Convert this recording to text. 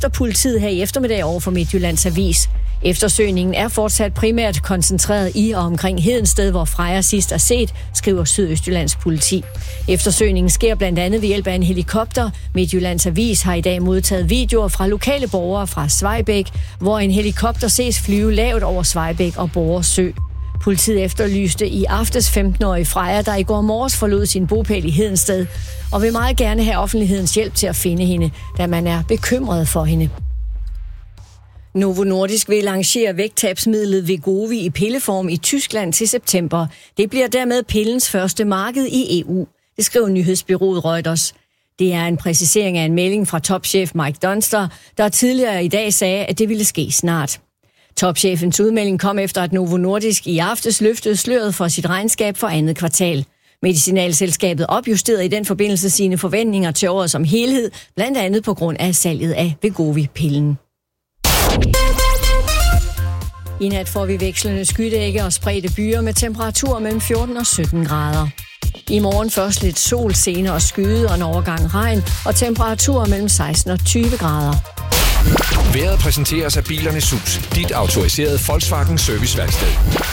efter politiet her i eftermiddag over for Midtjyllands Avis. Eftersøgningen er fortsat primært koncentreret i og omkring Hedensted, hvor Freja sidst er set, skriver Sydøstjyllands politi. Eftersøgningen sker blandt andet ved hjælp af en helikopter. Midtjyllands Avis har i dag modtaget videoer fra lokale borgere fra Svejbæk, hvor en helikopter ses flyve lavt over Svejbæk og Borre Sø. Politiet efterlyste i aftes 15-årige Freja, der i går morges forlod sin bopæl i Hedensted, og vil meget gerne have offentlighedens hjælp til at finde hende, da man er bekymret for hende. Novo Nordisk vil lancere vægttabsmidlet Wegovy i pilleform i Tyskland til september. Det bliver dermed pillens første marked i EU, det skriver nyhedsbureauet Reuters. Det er en præcisering af en melding fra topchef Mike Dunster, der tidligere i dag sagde, at det ville ske snart. Topchefens udmelding kom efter, at Novo Nordisk i aftes løftede sløret for sit regnskab for andet kvartal. Medicinalselskabet opjusterede i den forbindelse sine forventninger til året som helhed, blandt andet på grund af salget af Wegovy-pillen. I nat får vi vekslende skydække og spredte byer med temperaturer mellem 14 og 17 grader. I morgen først lidt sol, senere skyde og en overgang regn og temperaturer mellem 16 og 20 grader. Vejret præsenteres af Bilernes Hus, dit autoriserede Volkswagen serviceværksted.